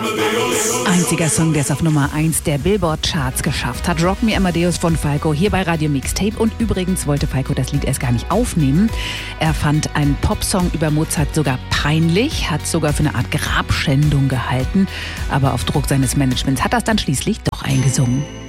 Einziger Song, der es auf Nummer 1 der Billboard-Charts geschafft hat. Rock Me Amadeus von Falco hier bei Radio Mixtape. Und übrigens wollte Falco das Lied erst gar nicht aufnehmen. Er fand einen Popsong über Mozart sogar peinlich, hat sogar für eine Art Grabschändung gehalten. Aber auf Druck seines Managements hat er es dann schließlich doch eingesungen.